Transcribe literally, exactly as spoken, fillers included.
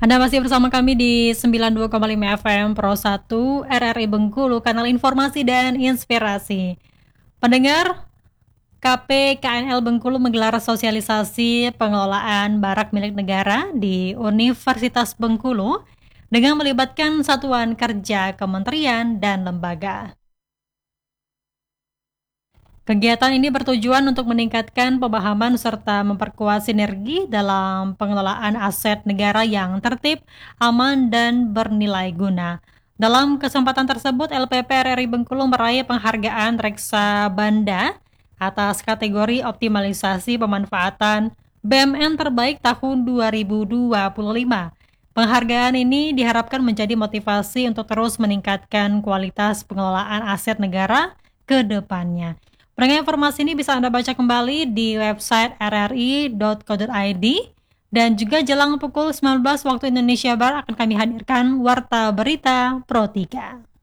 Anda masih bersama kami di sembilan puluh dua koma lima F M Pro satu R R I Bengkulu, kanal informasi dan inspirasi. Pendengar, K P K N L Bengkulu menggelar sosialisasi pengelolaan barak milik negara di Universitas Bengkulu dengan melibatkan satuan kerja kementerian dan lembaga. Kegiatan ini bertujuan untuk meningkatkan pemahaman serta memperkuat sinergi dalam pengelolaan aset negara yang tertib, aman, dan bernilai guna. Dalam kesempatan tersebut, L P P R R I Bengkulu meraih penghargaan Reksa Banda atas kategori optimalisasi pemanfaatan B M N terbaik tahun dua ribu dua puluh lima. Penghargaan ini diharapkan menjadi motivasi untuk terus meningkatkan kualitas pengelolaan aset negara ke depannya. Pendengar, informasi ini bisa Anda baca kembali di website r r i dot co dot i d dan juga jelang pukul sembilan belas waktu Indonesia Barat akan kami hadirkan Warta Berita Pro tiga.